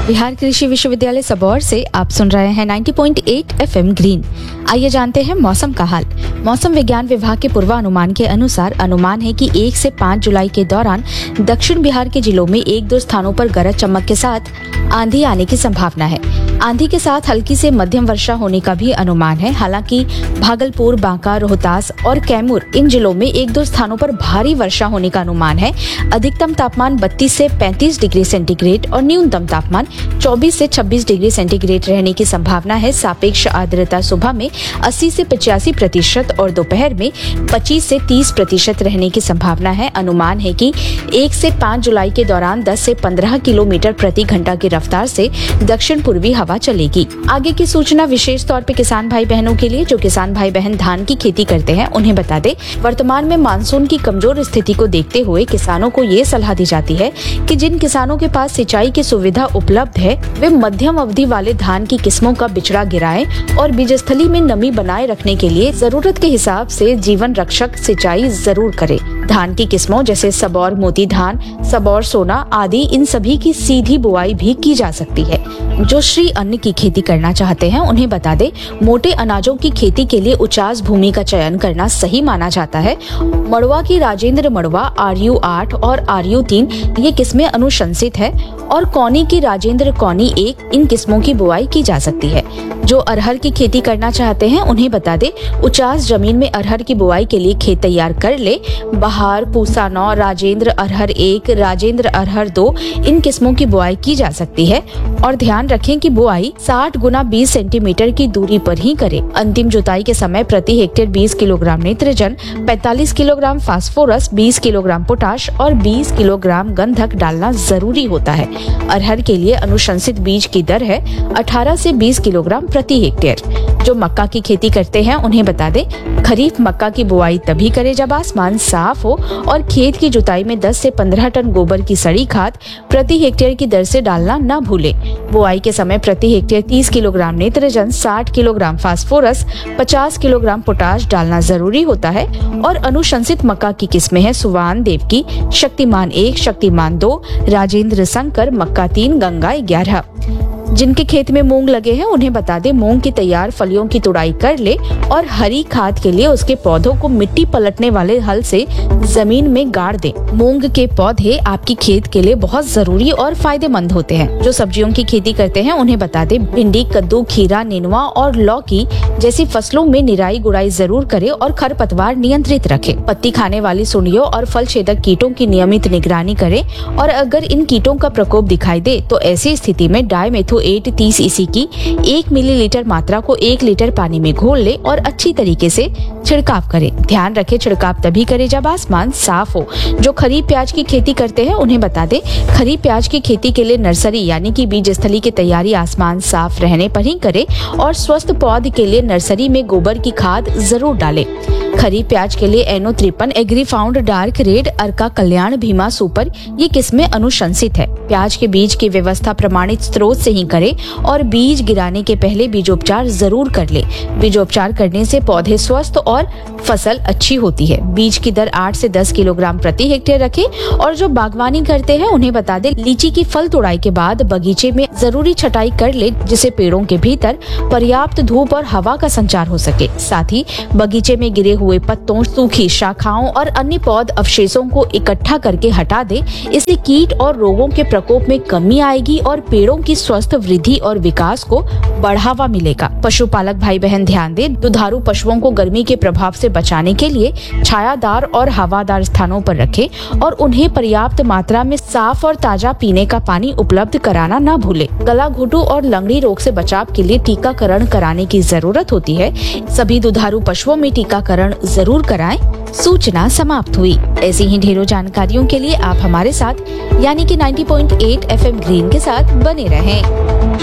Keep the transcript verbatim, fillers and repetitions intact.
बिहार कृषि विश्वविद्यालय सबौर से आप सुन रहे हैं नब्बे पॉइंट आठ एफएम ग्रीन। आइए जानते हैं मौसम का हाल। मौसम विज्ञान विभाग के पूर्वानुमान के अनुसार अनुमान है कि एक से पाँच जुलाई के दौरान दक्षिण बिहार के जिलों में एक दो स्थानों पर गरज चमक के साथ आंधी आने की संभावना है। आंधी के साथ हल्की से मध्यम वर्षा होने का भी अनुमान है। हालांकि भागलपुर, बांका, रोहतास और कैमूर इन जिलों में एक दो स्थानों पर भारी वर्षा होने का अनुमान है। अधिकतम तापमान बत्तीस से पैंतीस डिग्री सेंटीग्रेड और न्यूनतम तापमान चौबीस से छब्बीस डिग्री सेंटीग्रेड रहने की संभावना है। सापेक्ष आर्द्रता सुबह में अस्सी से पचासी प्रतिशत और दोपहर में पच्चीस से तीस प्रतिशत रहने की संभावना है। अनुमान है कि एक से पाँच जुलाई के दौरान दस से पंद्रह किलोमीटर प्रति घंटा की रफ्तार से दक्षिण पूर्वी हवा चलेगी। आगे की सूचना विशेष तौर पे किसान भाई बहनों के लिए जो किसान भाई बहन धान की खेती करते हैं उन्हें बता दे। वर्तमान में मानसून की कमजोर स्थिति को देखते हुए किसानों को ये सलाह दी जाती है कि जिन किसानों के पास सिंचाई की सुविधा उपलब्ध है वे मध्यम अवधि वाले धान की किस्मों का बिचड़ा गिराएं और बीजस्थली में नमी बनाए रखने के लिए जरूरत के हिसाब से जीवन रक्षक सिंचाई जरूर करें। धान की किस्मों जैसे सबौर मोती धान, सबौर सोना आदि इन सभी की सीधी बुआई भी की जा सकती है। जो श्री अन्न की खेती करना चाहते हैं उन्हें बता दे मोटे अनाजों की खेती के लिए उचास भूमि का चयन करना सही माना जाता है। मड़वा की राजेंद्र मड़वा आर यू आठ और आर यू तीन ये किस्में अनुशंसित है और कौनी की राजेंद्र कौनी एक इन किस्मों की बुआई की जा सकती है। जो अरहर की खेती करना चाहते हैं उन्हें बता दे उचास जमीन में अरहर की बुआई के लिए खेत तैयार कर ले। बहार, पूसा नौ, राजेंद्र अरहर एक, राजेंद्र अरहर दो इन किस्मों की बुआई की जा सकती है और ध्यान रखें कि बुआई साठ गुना बीस सेंटीमीटर की दूरी पर ही करें। अंतिम जुताई के समय प्रति हेक्टेयर बीस किलोग्राम नेत्रजन, पैंतालीस किलोग्राम फास्फोरस, बीस किलोग्राम पोटाश और बीस किलोग्राम गंधक डालना जरूरी होता है। अरहर के लिए अनुशंसित बीज की दर है अठारह से बीस किलोग्राम प्रति हेक्टेयर। जो मक्का की खेती करते हैं उन्हें बता दे खरीफ मक्का की बुआई तभी करें जब आसमान साफ हो और खेत की जुताई में दस से पंद्रह टन गोबर की सड़ी खाद प्रति हेक्टेयर की दर से डालना न भूले। बुआई के समय प्रति हेक्टेयर तीस किलोग्राम नेत्रजन, साठ किलोग्राम फास्फोरस, पचास किलोग्राम पोटाश डालना जरूरी होता है। और अनुशंसित मक्का की किस्में हैं सुवान देवकी, शक्तिमान एक, शक्तिमान दो, राजेंद्र शंकर, मक्का तीन, गंगा ग्यारह। जिनके खेत में मूंग लगे हैं उन्हें बता दे मूंग की तैयार फलियों की तुड़ाई कर ले और हरी खाद के लिए उसके पौधों को मिट्टी पलटने वाले हल से जमीन में गाड़ दे। मूंग के पौधे आपकी खेत के लिए बहुत जरूरी और फायदेमंद होते हैं। जो सब्जियों की खेती करते हैं उन्हें बता दे भिंडी, कद्दू, खीरा, नेनुआ और लौकी जैसी फसलों में निराई गुड़ाई जरूर करे और खरपतवार नियंत्रित रखे। पत्ती खाने वाली सुंडियों और फल छेदक कीटों की नियमित निगरानी करे और अगर इन कीटों का प्रकोप दिखाई दे तो ऐसी स्थिति में डायमेथो एट तीस ईसी की एक मिलीलीटर मात्रा को एक लीटर पानी में घोल ले और अच्छी तरीके से छिड़काव करें। ध्यान रखें छिड़काव तभी करें जब आसमान साफ हो। जो खरीफ प्याज की खेती करते हैं उन्हें बता दे खरीफ प्याज की खेती के लिए नर्सरी यानी कि बीज स्थली की तैयारी आसमान साफ रहने पर ही करें और स्वस्थ पौध के लिए नर्सरी में गोबर की खाद जरूर डालें। खरीफ प्याज के लिए एनो त्रिपन, एग्री फाउंड डार्क रेड, अर्का कल्याण, भीमा सुपर ये किस्में अनुशंसित है। प्याज के बीज की व्यवस्था प्रमाणित स्रोत से ही करें और बीज गिराने के पहले बीजोपचार जरूर कर ले। बीजोपचार करने से पौधे स्वस्थ और फसल अच्छी होती है। बीज की दर आठ से दस किलोग्राम प्रति हेक्टेयर रखें और जो बागवानी करते हैं उन्हें बता दे लीची की फल तोड़ाई के बाद बगीचे में जरूरी छटाई कर ले जिससे पेड़ों के भीतर पर्याप्त धूप और हवा का संचार हो सके। साथ ही बगीचे में गिरे हुए पत्तों, सूखी शाखाओं और अन्य पौध अवशेषों को इकट्ठा करके हटा दे। इससे कीट और रोगों के प्रकोप में कमी आएगी और पेड़ों की स्वस्थ वृद्धि और विकास को बढ़ावा मिलेगा। पशुपालक भाई बहन ध्यान दे दुधारू पशुओं को गर्मी के प्रभाव से बचाने के लिए छायादार और हवादार स्थानों पर रखें और उन्हें पर्याप्त मात्रा में साफ और ताजा पीने का पानी उपलब्ध कराना न भूले। गला घुटू और लंगड़ी रोग से बचाव के लिए टीकाकरण कराने की जरूरत होती है। सभी दुधारू पशुओं में टीकाकरण जरूर कराएं। सूचना समाप्त हुई। ऐसी ही ढेरों जानकारियों के लिए आप हमारे साथ यानी कि नब्बे पॉइंट आठ एफएम ग्रीन के साथ बने रहें।